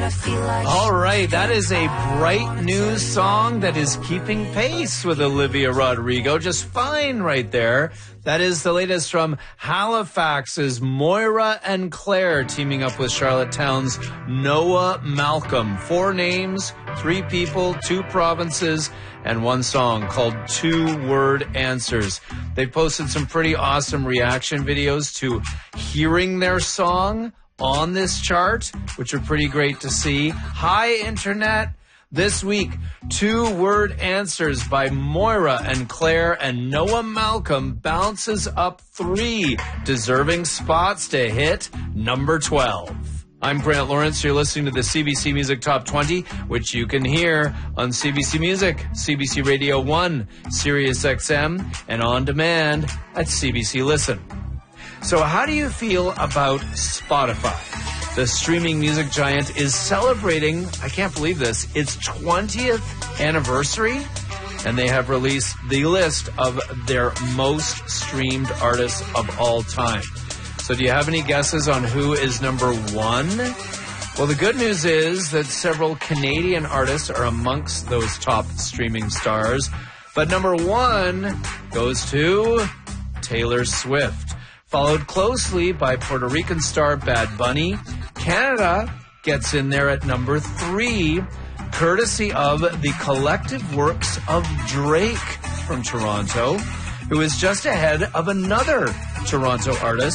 All right, that is a bright new song that is keeping pace with Olivia Rodrigo. Just fine right there. That is the latest from Halifax's Moira and Claire teaming up with Charlottetown's Noah Malcolm. 4 names, 3 people, 2 provinces, and 1 song called 2-Word Answers. They've posted some pretty awesome reaction videos to hearing their song on this chart, which are pretty great to see. Hi, Internet. This week, 2-Word Answers by Moira and Claire and Noah Malcolm bounces up 3 deserving spots to hit number 12. I'm Grant Lawrence. You're listening to the CBC Music Top 20, which you can hear on CBC Music, CBC Radio 1, Sirius XM, and on demand at CBC Listen. So how do you feel about Spotify? The streaming music giant is celebrating, I can't believe this, its 20th anniversary, and they have released the list of their most streamed artists of all time. So do you have any guesses on who is number 1? Well, the good news is that several Canadian artists are amongst those top streaming stars, but number 1 goes to Taylor Swift, followed closely by Puerto Rican star Bad Bunny. Canada gets in there at number 3, courtesy of the collective works of Drake from Toronto, who is just ahead of another Toronto artist,